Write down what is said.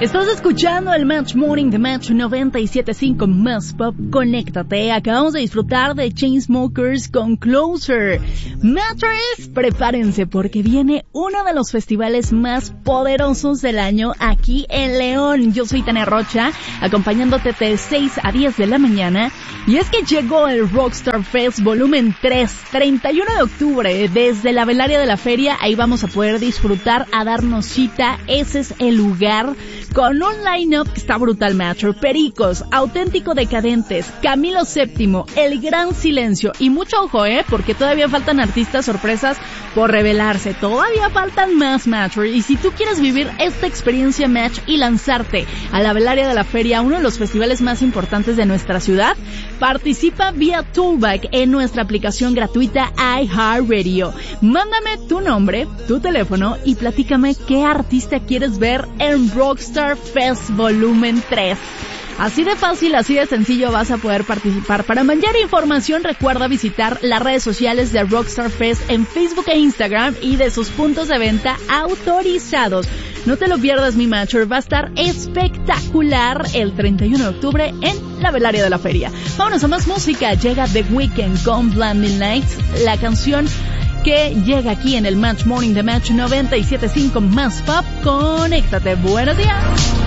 Estás escuchando el Match Morning de Match 97.5 Más Pop. Conéctate. Acabamos de disfrutar de Chainsmokers con Closer. Matchers, prepárense porque viene uno de los festivales más poderosos del año aquí en León. Yo soy Tania Rocha, acompañándote de 6 a 10 de la mañana. Y es que llegó el Rockstar Fest Volumen 3, 31 de octubre, desde la velaria de la feria. Ahí vamos a poder disfrutar, a darnos cita. Ese es el lugar, con un line-up que está brutal, Matcher. Pericos, Auténtico Decadentes, Camilo VII, El Gran Silencio. Y mucho ojo, porque todavía faltan artistas sorpresas por revelarse. Todavía faltan más, Matcher. Y si tú quieres vivir esta experiencia Match y lanzarte a la velaria de la feria, uno de los festivales más importantes de nuestra ciudad, participa vía Toolback en nuestra aplicación gratuita iHeartRadio. Mándame tu nombre, tu teléfono y platícame qué artista quieres ver en Rockstar Fest Volumen 3. Así de fácil, así de sencillo vas a poder participar. Para mayor información, recuerda visitar las redes sociales de Rockstar Fest en Facebook e Instagram y de sus puntos de venta autorizados. No te lo pierdas, mi Matcher. Va a estar espectacular el 31 de octubre en la velaria de la feria. Vámonos a más música. Llega The Weeknd con Blinding Lights, la canción que llega aquí en el Match Morning de Match 97.5 Más Pop. Conéctate. Buenos días.